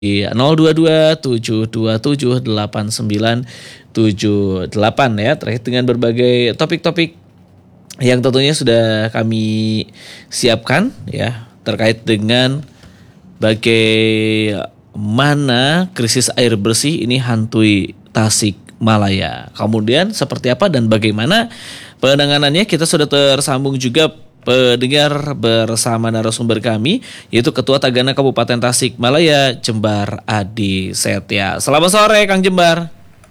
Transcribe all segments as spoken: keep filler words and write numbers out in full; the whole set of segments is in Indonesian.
Iya, nol dua dua tujuh dua tujuh delapan sembilan tujuh delapan ya, terkait dengan berbagai topik-topik yang tentunya sudah kami siapkan ya, terkait dengan bagaimana krisis air bersih ini hantui Tasikmalaya. Kemudian seperti apa dan bagaimana penanganannya, kita sudah tersambung juga pendengar bersama narasumber kami, yaitu Ketua Tagana Kabupaten Tasikmalaya, Jembar Adi Setya. Selamat sore Kang Jembar.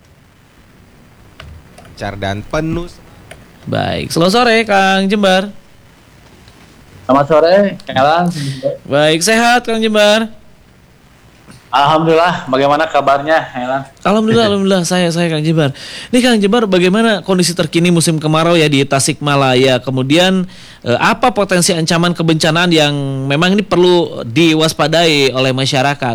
Lancar dan penuh. Baik, selamat sore Kang Jembar. Selamat sore, Kang Elang. Baik, sehat Kang Jembar? Alhamdulillah, bagaimana kabarnya, Kang Elang? Alhamdulillah, alhamdulillah, saya saya Kang Jembar. Nih Kang Jembar, bagaimana kondisi terkini musim kemarau ya di Tasikmalaya? Kemudian eh, apa potensi ancaman kebencanaan yang memang ini perlu diwaspadai oleh masyarakat?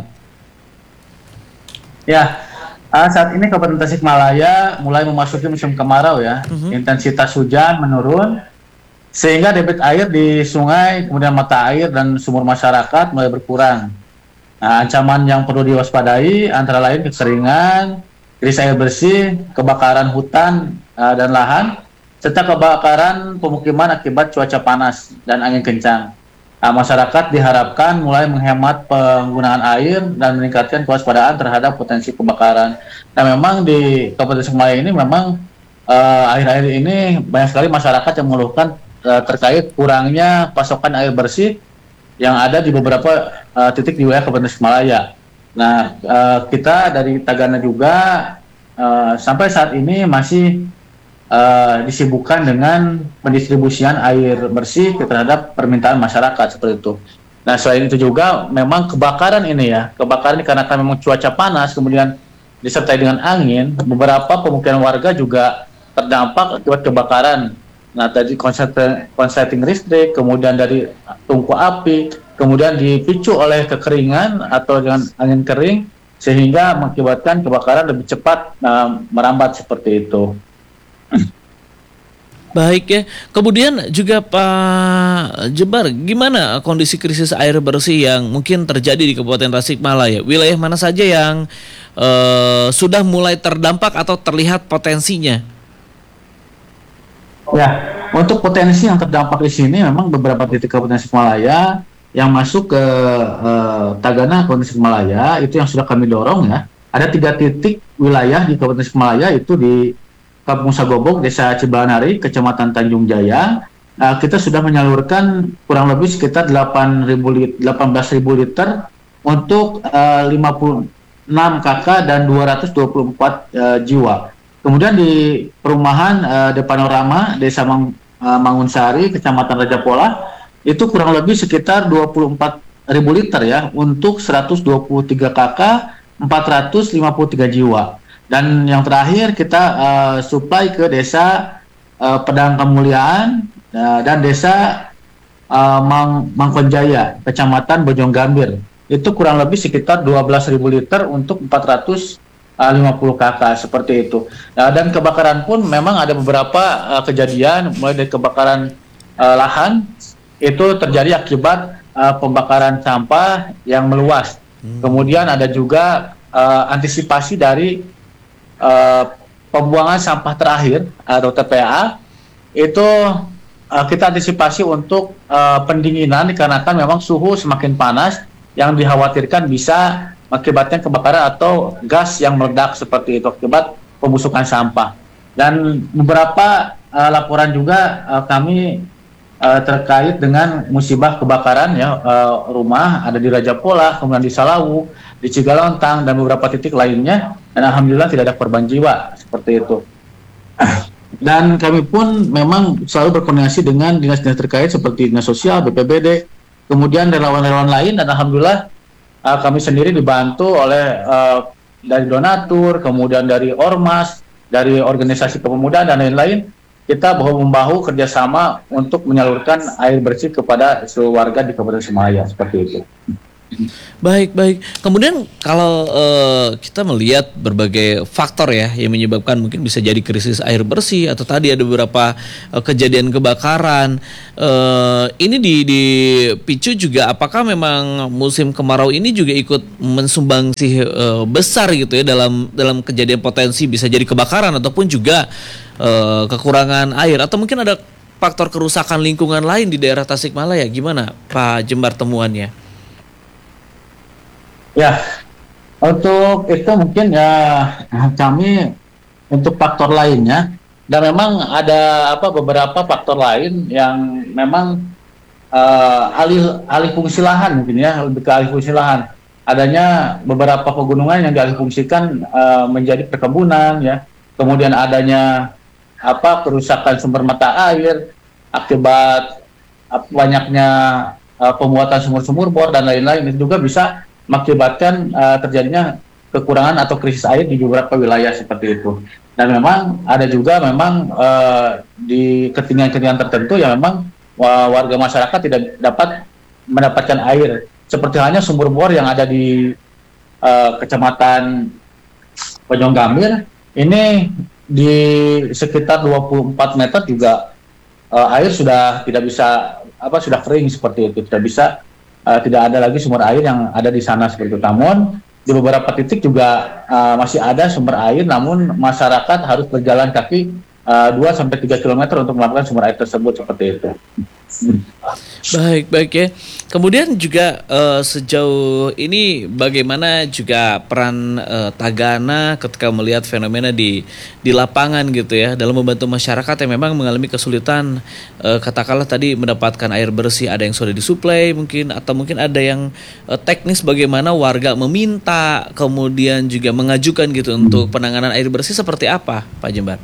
Ya, uh, saat ini Kabupaten Tasikmalaya mulai memasuki musim kemarau ya. Uh-huh. Intensitas hujan menurun sehingga debit air di sungai, kemudian mata air dan sumur masyarakat mulai berkurang. Nah, ancaman yang perlu diwaspadai antara lain kekeringan, krisis air bersih, kebakaran hutan uh, dan lahan, serta kebakaran pemukiman akibat cuaca panas dan angin kencang. Nah, masyarakat diharapkan mulai menghemat penggunaan air dan meningkatkan kewaspadaan terhadap potensi kebakaran. Nah, memang di Kabupaten Tasikmalaya ini memang uh, akhir-akhir ini banyak sekali masyarakat yang mengeluhkan uh, terkait kurangnya pasokan air bersih yang ada di beberapa uh, titik di wilayah Kabupaten Tasikmalaya. Nah, uh, kita dari Tagana juga uh, sampai saat ini masih uh, disibukkan dengan pendistribusian air bersih terhadap permintaan masyarakat seperti itu. Nah, selain itu juga memang kebakaran ini ya, kebakaran ini karena memang cuaca panas, kemudian disertai dengan angin, beberapa pemukiman warga juga terdampak akibat kebakaran. Nah, tadi konsleting listrik, kemudian dari tungku api, kemudian dipicu oleh kekeringan atau dengan angin kering, sehingga mengakibatkan kebakaran lebih cepat uh, merambat seperti itu. Baik ya, kemudian juga Pak Jembar, gimana kondisi krisis air bersih yang mungkin terjadi di Kabupaten Tasikmalaya? Wilayah mana saja yang uh, sudah mulai terdampak atau terlihat potensinya? Ya, untuk potensi yang terdampak di sini memang beberapa titik Kabupaten Tasikmalaya yang masuk ke uh, Tagana Kabupaten Tasikmalaya itu yang sudah kami dorong ya. Ada tiga titik wilayah di Kabupaten Tasikmalaya, itu di Kampung Sagobok, Desa Cibanari, Kecamatan Tanjung Jaya. Uh, kita sudah menyalurkan kurang lebih sekitar delapan belas ribu liter untuk uh, lima puluh enam kakak dan dua ratus dua puluh empat uh, jiwa. Kemudian di perumahan uh, Depanorama, Desa Mang, uh, Mangunsari, Kecamatan Raja Pola, itu kurang lebih sekitar dua puluh empat ribu liter ya, untuk seratus dua puluh tiga kakak, empat ratus lima puluh tiga jiwa. Dan yang terakhir kita uh, supply ke Desa uh, Pedang Kemuliaan uh, dan Desa uh, Mang, Mangkonjaya, Kecamatan Bojonggambir. Itu kurang lebih sekitar dua belas ribu liter untuk empat ratus lima puluh kakak, seperti itu. Nah, dan kebakaran pun memang ada beberapa uh, kejadian, mulai dari kebakaran uh, lahan itu terjadi akibat uh, pembakaran sampah yang meluas. Hmm. Kemudian ada juga uh, antisipasi dari uh, pembuangan sampah terakhir atau T P A, itu uh, kita antisipasi untuk uh, pendinginan dikarenakan memang suhu semakin panas yang dikhawatirkan bisa mengakibatkan kebakaran atau gas yang meledak seperti itu akibat pembusukan sampah. Dan beberapa uh, laporan juga uh, kami uh, terkait dengan musibah kebakaran ya, uh, rumah ada di Raja Pola, kemudian di Salawu, di Cigalontang dan beberapa titik lainnya, dan alhamdulillah tidak ada korban jiwa seperti itu. Dan kami pun memang selalu berkoordinasi dengan dinas-dinas terkait seperti Dinas Sosial, B P B D, kemudian relawan-relawan lain, dan alhamdulillah Uh, kami sendiri dibantu oleh uh, dari donatur, kemudian dari ormas, dari organisasi kepemudaan dan lain-lain. Kita bahu-membahu kerjasama untuk menyalurkan air bersih kepada seluruh warga di Kabupaten Tasikmalaya, seperti itu. Baik, baik. Kemudian kalau uh, kita melihat berbagai faktor ya yang menyebabkan mungkin bisa jadi krisis air bersih atau tadi ada beberapa uh, kejadian kebakaran. Uh, ini di dipicu juga apakah memang musim kemarau ini juga ikut mensumbangsi uh, besar gitu ya dalam dalam kejadian potensi bisa jadi kebakaran ataupun juga uh, kekurangan air atau mungkin ada faktor kerusakan lingkungan lain di daerah Tasikmalaya. Gimana Pak Jembar temuannya? Ya, untuk itu mungkin ya kami untuk faktor lainnya dan memang ada apa beberapa faktor lain yang memang uh, alih alih fungsi lahan mungkin ya lebih ke alih fungsi lahan. Adanya beberapa pegunungan yang dialihfungsikan uh, menjadi perkebunan ya. Kemudian adanya apa kerusakan sumber mata air akibat uh, banyaknya uh, pembuatan sumur-sumur bor dan lain-lain itu juga bisa mengakibatkan uh, terjadinya kekurangan atau krisis air di beberapa wilayah seperti itu. Dan memang ada juga memang uh, di ketinggian-ketinggian tertentu yang memang uh, warga masyarakat tidak dapat mendapatkan air. Seperti halnya sumur bor yang ada di uh, kecamatan Bojonggamir, ini di sekitar dua puluh empat meter juga uh, air sudah tidak bisa apa sudah kering seperti itu, tidak bisa. Uh, tidak ada lagi sumber air yang ada di sana seperti itu. Namun di beberapa titik juga uh, masih ada sumber air, namun masyarakat harus berjalan kaki uh, dua sampai tiga kilometer untuk melakukan sumber air tersebut seperti itu. Baik, baik ya. Kemudian juga uh, sejauh ini bagaimana juga peran uh, Tagana ketika melihat fenomena di di lapangan gitu ya dalam membantu masyarakat yang memang mengalami kesulitan uh, katakanlah tadi mendapatkan air bersih, ada yang sudah disuplai mungkin atau mungkin ada yang uh, teknis bagaimana warga meminta kemudian juga mengajukan gitu untuk penanganan air bersih seperti apa Pak Jembar?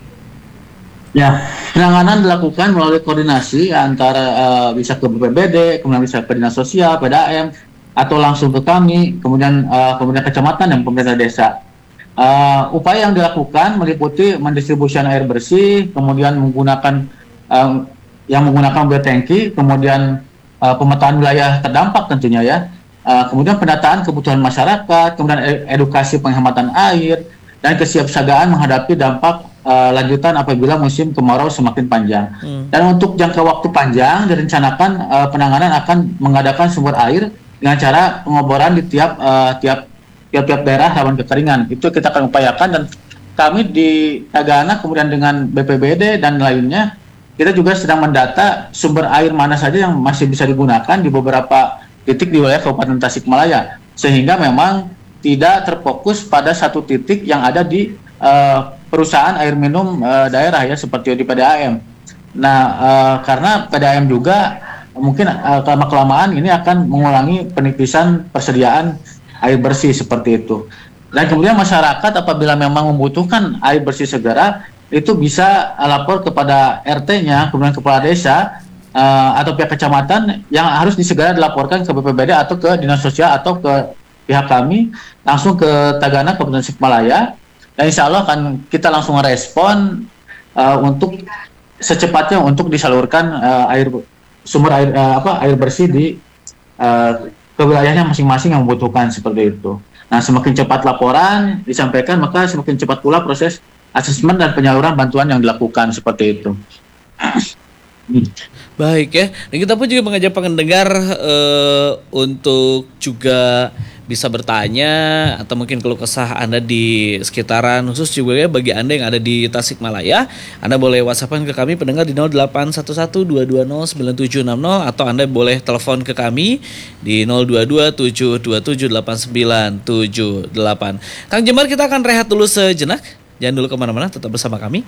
Ya, penanganan dilakukan melalui koordinasi antara uh, bisa ke B P B D, kemudian bisa ke Dinas Sosial, P D A M, atau langsung ke kami, kemudian uh, kemudian kecamatan dan pemerintah desa. Uh, upaya yang dilakukan meliputi mendistribusikan air bersih, kemudian menggunakan uh, yang menggunakan biotangki, kemudian uh, pemetaan wilayah terdampak tentunya ya, uh, kemudian pendataan kebutuhan masyarakat, kemudian edukasi penghematan air, dan kesiapsiagaan menghadapi dampak Uh, lanjutan apabila musim kemarau semakin panjang. Hmm. Dan untuk jangka waktu panjang direncanakan uh, penanganan akan mengadakan sumber air dengan cara pengeboran di tiap uh, tiap tiap-tiap daerah rawan kekeringan. Itu kita akan upayakan dan kami di Tagana kemudian dengan B P B D dan lainnya kita juga sedang mendata sumber air mana saja yang masih bisa digunakan di beberapa titik di wilayah Kabupaten Tasikmalaya sehingga memang tidak terfokus pada satu titik yang ada di uh, perusahaan air minum uh, daerah ya seperti di P D A M. Nah uh, karena P D A M juga mungkin uh, lama kelamaan ini akan mengulangi penipisan persediaan air bersih seperti itu. Dan kemudian masyarakat apabila memang membutuhkan air bersih segera itu bisa lapor kepada R T-nya, kemudian kepala desa uh, atau pihak kecamatan yang harus disegera dilaporkan ke B P B D atau ke Dinas Sosial atau ke pihak kami langsung ke Tagana Kabupaten Tasikmalaya. Dan insya Allah akan kita langsung merespon uh, untuk secepatnya untuk disalurkan uh, air sumber air uh, apa air bersih di uh, ke wilayahnya masing-masing yang membutuhkan seperti itu. Nah, semakin cepat laporan disampaikan maka semakin cepat pula proses asesmen dan penyaluran bantuan yang dilakukan seperti itu. Baik ya. Dan kita pun juga mengajak pendengar uh, untuk juga bisa bertanya atau mungkin keluh kesah Anda di sekitaran khusus juga ya bagi Anda yang ada di Tasikmalaya. Anda boleh WhatsApp-an ke kami pendengar di nol delapan satu satu dua dua nol sembilan tujuh enam nol atau Anda boleh telepon ke kami di nol dua dua tujuh dua tujuh delapan sembilan tujuh delapan. Kang Jembar, kita akan rehat dulu sejenak. Jangan dulu kemana-mana, tetap bersama kami.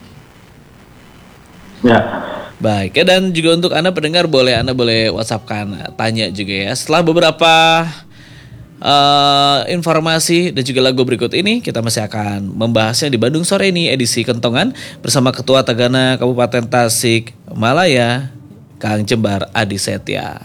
Ya. Baik ya, dan juga untuk Anda pendengar boleh Anda boleh WhatsApp-kan tanya juga ya. Setelah beberapa Uh, informasi dan juga lagu berikut ini kita masih akan membahasnya di Bandung Sore ini edisi Kentongan bersama Ketua Tagana Kabupaten Tasikmalaya Kang Jembar Adi Setya.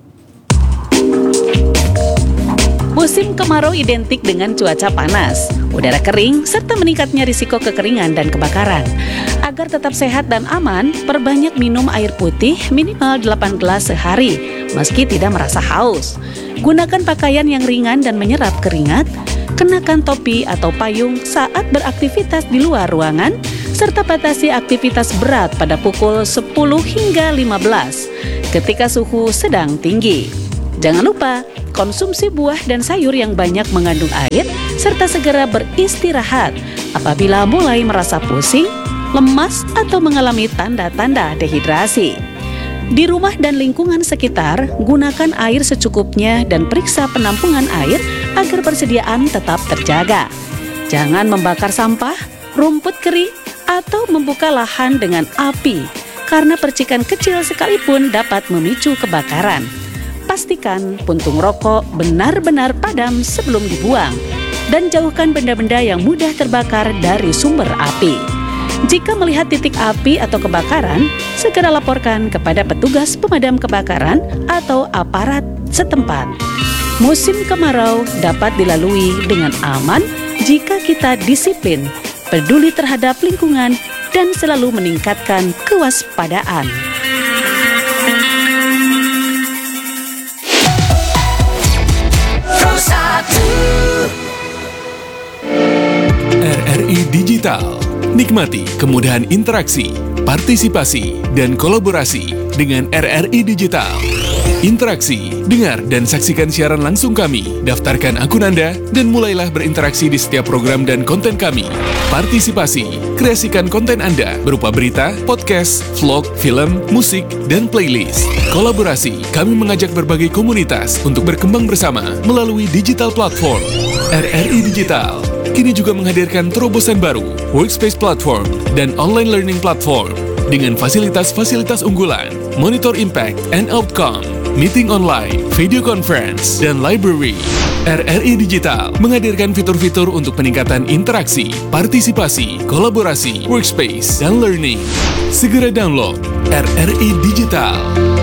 Musim kemarau identik dengan cuaca panas, udara kering, serta meningkatnya risiko kekeringan dan kebakaran. Agar tetap sehat dan aman, perbanyak minum air putih minimal delapan gelas sehari, meski tidak merasa haus. Gunakan pakaian yang ringan dan menyerap keringat, kenakan topi atau payung saat beraktivitas di luar ruangan, serta batasi aktivitas berat pada pukul sepuluh hingga lima belas ketika suhu sedang tinggi. Jangan lupa, konsumsi buah dan sayur yang banyak mengandung air, serta segera beristirahat apabila mulai merasa pusing, lemas, atau mengalami tanda-tanda dehidrasi. Di rumah dan lingkungan sekitar, gunakan air secukupnya dan periksa penampungan air agar persediaan tetap terjaga. Jangan membakar sampah, rumput kering, atau membuka lahan dengan api, karena percikan kecil sekalipun dapat memicu kebakaran. Pastikan puntung rokok benar-benar padam sebelum dibuang, dan jauhkan benda-benda yang mudah terbakar dari sumber api. Jika melihat titik api atau kebakaran, segera laporkan kepada petugas pemadam kebakaran atau aparat setempat. Musim kemarau dapat dilalui dengan aman jika kita disiplin, peduli terhadap lingkungan, dan selalu meningkatkan kewaspadaan. R R I Digital. Nikmati kemudahan interaksi, partisipasi, dan kolaborasi dengan R R I Digital. Interaksi, dengar, dan saksikan siaran langsung kami. Daftarkan akun Anda dan mulailah berinteraksi di setiap program dan konten kami. Partisipasi, kreasikan konten Anda berupa berita, podcast, vlog, film, musik, dan playlist. Kolaborasi, kami mengajak berbagai komunitas untuk berkembang bersama melalui digital platform. R R I Digital kini juga menghadirkan terobosan baru, workspace platform, dan online learning platform dengan fasilitas-fasilitas unggulan, monitor impact and outcome, meeting online, video conference, dan library. R R I Digital menghadirkan fitur-fitur untuk peningkatan interaksi, partisipasi, kolaborasi, workspace, dan learning. Segera download R R I Digital.